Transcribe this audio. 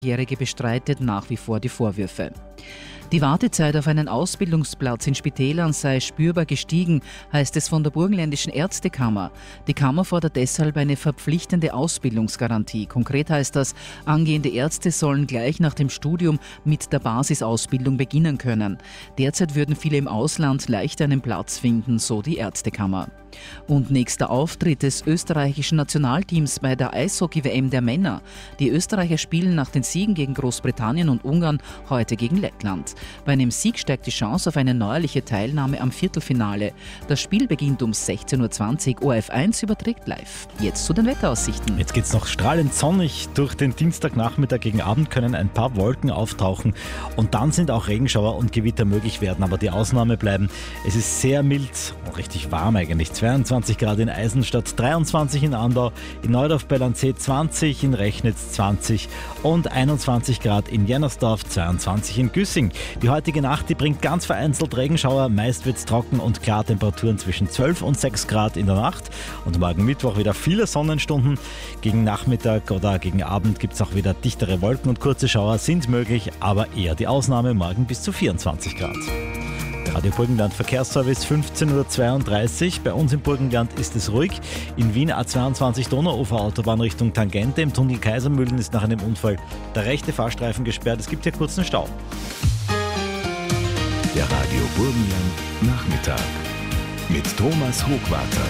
Jährige bestreitet nach wie vor die Vorwürfe. Die Wartezeit auf einen Ausbildungsplatz in Spitälern sei spürbar gestiegen, heißt es von der Burgenländischen Ärztekammer. Die Kammer fordert deshalb eine verpflichtende Ausbildungsgarantie. Konkret heißt das, angehende Ärzte sollen gleich nach dem Studium mit der Basisausbildung beginnen können. Derzeit würden viele im Ausland leicht einen Platz finden, so die Ärztekammer. Und nächster Auftritt des österreichischen Nationalteams bei der Eishockey-WM der Männer. Die Österreicher spielen nach den Siegen gegen Großbritannien und Ungarn heute gegen Lettland. Bei einem Sieg steigt die Chance auf eine neuerliche Teilnahme am Viertelfinale. Das Spiel beginnt um 16.20 Uhr. ORF1 überträgt live. Jetzt zu den Wetteraussichten. Jetzt geht es noch strahlend sonnig. Durch den Dienstagnachmittag gegen Abend können ein paar Wolken auftauchen und dann sind auch Regenschauer und Gewitter möglich werden, aber die Ausnahme bleiben. Es ist sehr mild und richtig warm eigentlich. 22 Grad in Eisenstadt, 23 in Andau, in Neudorf bei Landsee 20, in Rechnitz 20 und 21 Grad in Jennersdorf, 22 in Güssing. Die heutige Nacht, die bringt ganz vereinzelt Regenschauer, meist wird es trocken und klar, Temperaturen zwischen 12 und 6 Grad in der Nacht. Und morgen Mittwoch wieder viele Sonnenstunden. Gegen Nachmittag oder gegen Abend gibt es auch wieder dichtere Wolken und kurze Schauer sind möglich, aber eher die Ausnahme, morgen bis zu 24 Grad. Radio Burgenland Verkehrsservice 15.32 Uhr. Bei uns im Burgenland ist es ruhig. In Wien A22 Donauufer Autobahn Richtung Tangente. Im Tunnel Kaisermühlen ist nach einem Unfall der rechte Fahrstreifen gesperrt. Es gibt hier kurzen Stau. Der Radio Burgenland Nachmittag mit Thomas Hochwarter.